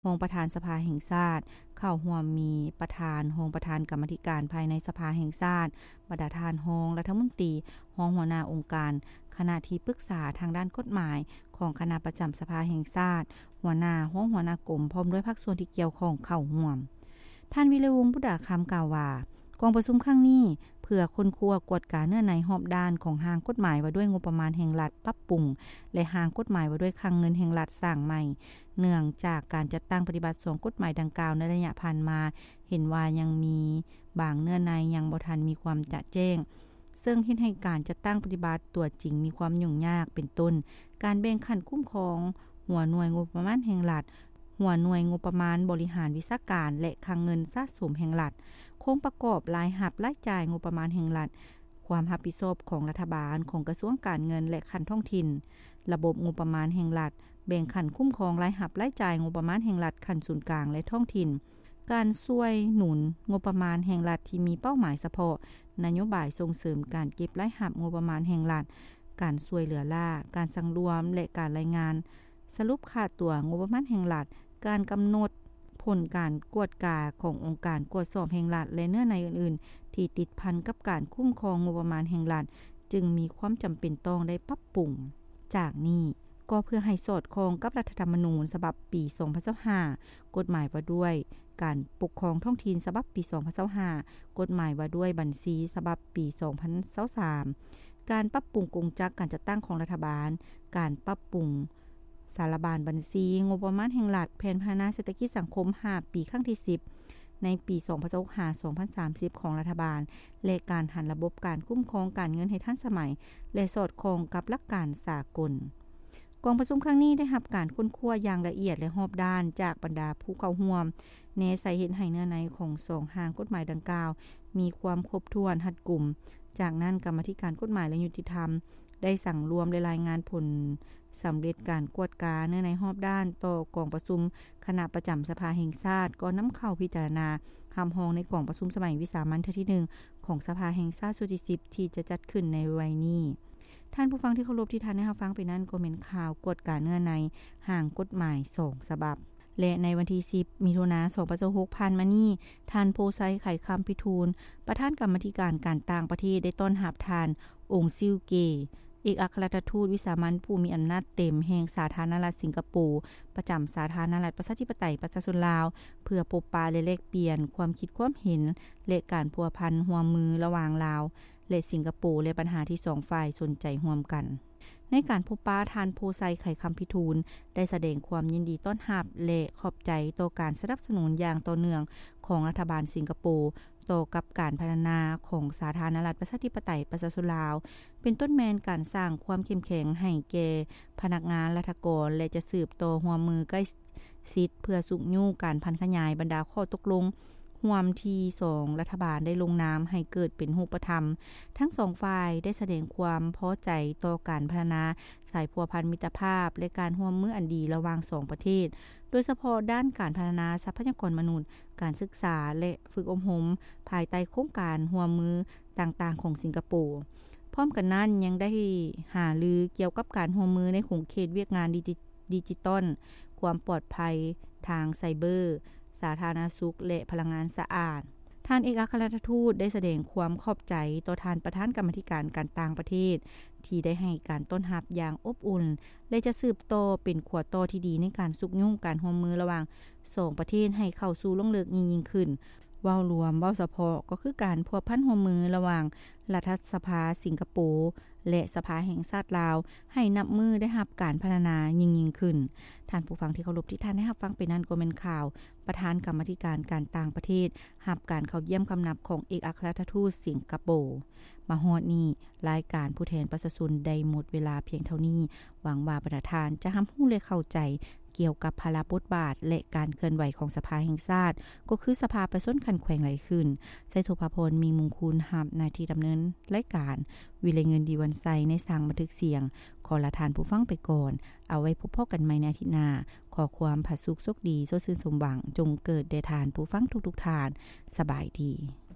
รองประธานสภาแห่งชาติเข้าร่วมมีประธานรองประธานกรรมาธิการภายในสภาแห่งชาติประธานรองรัฐมนตรีรองหัวหน้าองค์การคณะที่ปรึกษาทางด้านกฎหมายของคณะประจำสภาแห่งชาติหัวหน้ากรมพร้อมด้วยภาคส่วนที่เกี่ยวข้องเข้าร่วมท่านวิเลวงศ์บุดาคำกล่าวว่ากองประชุมครั้งนี้เพื่อค้นคว้ากวดกาเนื้อในรอบด้านของร่างกฎหมายว่าด้วยงบประมาณแห่งรัฐปรับปรุงและร่างกฎหมายว่าด้วยคลังเงินแห่งรัฐสร้างใหม่เนื่องจากการจัดตั้งปฏิบัติ2กฎหมายดังกล่าวในระยะผ่านมาเห็นว่ายังมีบางเนื้อในยังบ่ทันมีความจะแจ้งซึ่งเฮ็ดให้การจัดตั้งปฏิบัติตัวจริงมีความยุ่งยากเป็นต้นการแบ่งขั้นคุ้มครองหัวหน่วยงบประมาณแห่งรัฐหัวหน่วยงบประมาณบริหารวิชาการและคลังเงินสะสมแห่งรัฐโครงประกอบรายรับรายจ่ายงบประมาณแห่งรัฐความรับผิดชอบของรัฐบาลของกระทรวงการเงินและขั้นท้องถิ่นระบบงบประมาณแห่งรัฐแบ่งขั้นคุ้มครองรายรับรายจ่ายงบประมาณแห่งรัฐขั้นศูนย์กลางและท้องถิ่นการช่วยหนุนงบประมาณแห่งรัฐที่มีเป้าหมายเฉพาะนโยบายส่งเสริมการเก็บรายรับงบประมาณแห่งรัฐการช่วยเหลือล่าการสังรวมและการรายงานสรุปค่าตัวงบประมาณแห่งรัฐการกำหนดผลการกวดกาขององค์การกวดสอบแห่งรัฐและเนื้อในอื่นๆที่ติดพันกับการคุ้มครองงบประมาณแห่งรัฐจึงมีความจำเป็นต้องได้ปรับปรุงจากนี้ก็เพื่อให้สอดคล้องกับรัฐธรรมนูญฉบับปี2025กฎหมายว่าด้วยการปกครองท้องถิ่นฉบับปี2025กฎหมายว่าด้วยบัญชีฉบับปี2023การปรับปรุงกงจักรการจัดตั้งของรัฐบาลการปรับปรุงสารบานบัญชีงบประมาณแห่งรัฐแผนพัฒนาเศรษฐกิจสังคม5ปีครั้งที่10ในปี2025-2030ของรัฐบาลและการหันระบบการคุ้มครองการเงินให้ทันสมัยและสอดคล้องกับหลักการสากลกองประชุมครั้งนี้ได้รับการค้นคว้าอย่างละเอียดและรอบด้านจากบรรดาผู้เข้าร่วมแนใส่เห็นให้เนื้อในของ2ร่างกฎหมายดังกล่าวมีความครบถ้วนรัดกุมจากนั้นกรรมาธิการกฎหมายและยุติธรรมได้สั่งรวมและรายงานผลสำเร็จการกวดกาเนื้อในรอบด้านต่อกองประชุมคณะประจำสภาแห่งชาติก็นำเข้าพิจารณาคำร้องในกองประชุมสมัยวิสามัญเทื่อที่1ของสภาแห่งชาติสุดที่10ที่จะจัดขึ้นในวัยนี้ท่านผู้ฟังที่เคารพที่ท่านได้รับฟังไปนั้นก็เป็นข่าวกวดกาเนื้อในห่างกฎหมาย2ฉบับและในวันที่10มิถุนายน2026ผ่านมานี้ท่านโพไซไข่คำพิทูลประธานกรรมาธิการการต่างประเทศได้ต้อนรับท่านองค์ซิลเกเอกอัครราชทูตวิสามัญผู้มีอำนาจเต็มแห่งสาธารณรัฐสิงคโปร์ประจำสาธารณรัฐประชาธิปไตยประชาชนลาวเพื่อพบปะและแลกเปลี่ยนความคิดความเห็นและการพัวพันร่วมมือระหว่างลาวและสิงคโปร์และปัญหาที่2ฝ่ายสนใจร่วมกันในการพบปะท่านโพไซไข่คำพิทูลได้แสดงความยินดีต้อนรับและขอบใจต่อการสนับสนุนอย่างต่อเนื่องของรัฐบาลสิงคโปร์ต่อกับการพัฒนาของสาธารณรัฐประชาธิปไตยประชาชนลาวเป็นต้นแมนการสร้างความเข้มแข็งให้แก่พนักงานรัฐกรและจะสืบต่อร่วมมือใกล้ชิดเพื่อสุขยู่การพันขยายบรรดาข้อตกลงร่วมที่2รัฐบาลได้ลงนามให้เกิดเป็นรูปธรรมทั้ง2ฝ่ายได้แสดงความพอใจต่อการพัฒนาสายพัวพันมิตรภาพและการร่วมมืออันดีระหว่าง2ประเทศโดยเฉพาะด้านการพัฒนาทรัพยากรมนุษย์การศึกษาและฝึกอบรมภายใต้โครงการร่วมมือต่างๆของสิงคโปร์พร้อมกันนั้นยังได้หารือเกี่ยวกับการร่วมมือในโครงเขตเวียกงานดิจิตอลความปลอดภัยทางไซเบอร์สาธารณสุขและพลังงานสะอาดท่านเอกอัครราชทูตได้แสดงความขอบใจต่อท่านประธานกรรมาธิการการต่างประเทศที่ได้ให้การต้อนรับอย่างอบอุ่นและจะสืบต่อเป็นขวดต่อที่ดีในการสุขยุ่งการร่วมมือระหว่าง2ประเทศให้เข้าสู่ลงเลิกยิ่งขึ้นเว้ารวมเว้าเฉพาะก็คือการพัวพันร่วมมือระหว่างรัฐสภาสิงคโปร์และสภาแห่งชาติลาวให้นับมือได้รับการพัฒนายิ่งขึ้นท่านผู้ฟังที่เคารพที่ท่านได้รับฟังไปนั้นก็เป็นข่าวประธานกรรมาธิการการต่างประเทศรับการเข้าเยี่ยมคำนับของเอกอัครราชทูตสิงคโปร์มาฮอดนี้รายการผู้แทนประชาชนได้หมดเวลาเพียงเท่านี้หวังว่าประธานจะรับรู้และเข้าใจเกี่ยวกับภาระบทบาทและการเคลื่อนไหวของสภาแห่งชาติก็คือสภาประชาชนคันแขวงไหลขึ้นไสโทภพลมีมงคลรับหน้าที่ดำเนินรายการวิไลเงินดีวันไซในสร้างบันทึกเสียงขอลาทานผู้ฟังไปก่อนเอาไว้พบกันใหม่ในอาทิตย์หน้าขอความผาสุกโชคดีโชคชื่นสมหวังจงเกิดแด่ทานผู้ฟังทุกๆทานสบายดี